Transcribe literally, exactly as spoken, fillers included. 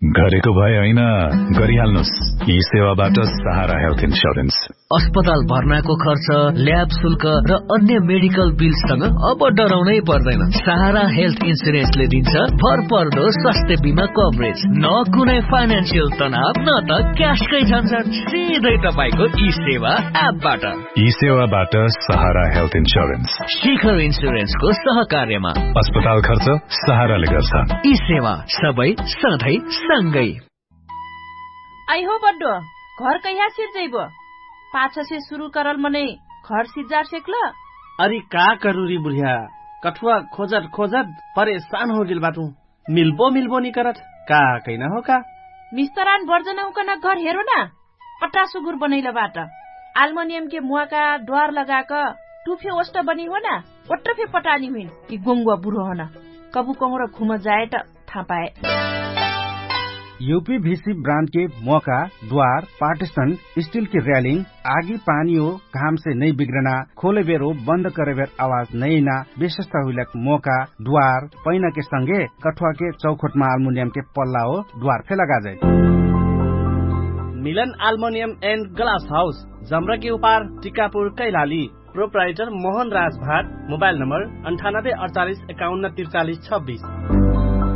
गरेको भए होइन, गरिहाल्नुस्। यी सेवाबाट सहारा हेल्थ इन्स्योरेन्स। अस्पताल भर्नाको खर्च, ल्याब शुल्क र अन्य मेडिकल बिलसँग अब डराउनै पर्दैन। सहारा हेल्थ इन्स्योरेन्सले दिन्छ भरपर्दो स्वास्थ्य बिमा कभरेज। न कुनै फाइनान्सियल तनाव, न त क्यासकै झन्झट, सिधै तपाईको ई सेवा एपबाट। ई सेवाबाट सहारा हेल्थ इन्स्योरेन्स, शिखर इन्स्योरेन्सको सहकार्यमा। अस्पताल खर्च सहाराले गर्छ। ई सेवा सबै सधैँ सँगै। आई हो बड्डो घर कहिया सिर्जैबो? पाछा से शुरू करल मने घर सिजार सेकल। अरे का करूरी बुढ़िया, कठुआ खोजत खोजत परेशान हो गिल बाटू। मिलबो मिलबो नहीं करत, का कहना हो का? मिस्तरान बर्जना उकना घर हेरो ना, पट्टा सुगुर बनैला बाट एल्युमिनियम के मुआ का द्वार लगा कर टूफे ओस्ट बनी हो ना, ओट्टा फे पटानी हुई कि गोंगुआ बुढ़ो होना कबू कमरो घुम जाए त था पाए। यूपीवीसी ब्रांड के मौका, द्वार, पार्टीशन, स्टील की रेलिंग, आगी पानी हो घाम से नहीं बिगड़ना, खोले बेर हो बंद करे बेर आवाज नहीं ना, विशेषता हुई मौका, द्वार, पैना के संगे कठुआ के चौखट में एल्युमिनियम के पल्ला हो द्वार पे लगा जाए। मिलन एल्युमिनियम एंड ग्लास हाउस, जमरा के उपार, टिकापुर, कैलाली। प्रोप्राइटर मोहन राज भाट। मोबाइल नंबर अंठानब्बे अड़तालीस इक्यावन तिरचालीस छब्बीस।